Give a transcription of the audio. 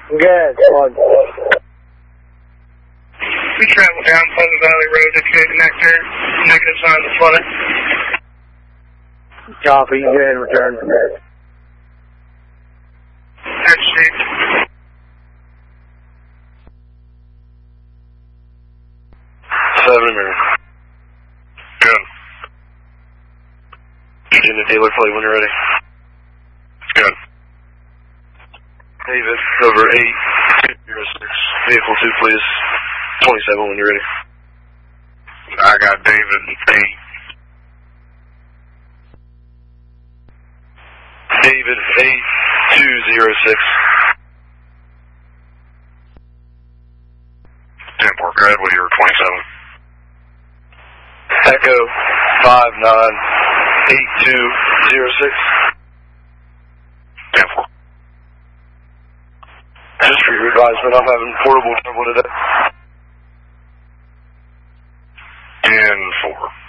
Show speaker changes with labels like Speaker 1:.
Speaker 1: Good. One.
Speaker 2: We travel down Pleasant Valley Road to Trade Connector. Negative signs of flooding.
Speaker 1: Copy. Go ahead and return.
Speaker 2: That's Chief.
Speaker 3: Good. In the dealer plate when you're ready. Good. David, over 8206. Vehicle 2, please. 27 when you're ready.
Speaker 4: I got David 8.
Speaker 3: David 8206.
Speaker 4: 10-4 Gradway, you're 27.
Speaker 3: Echo 598206.
Speaker 4: 10-4.
Speaker 3: Just for your advisement, I'm having portable trouble today.
Speaker 4: 10-4.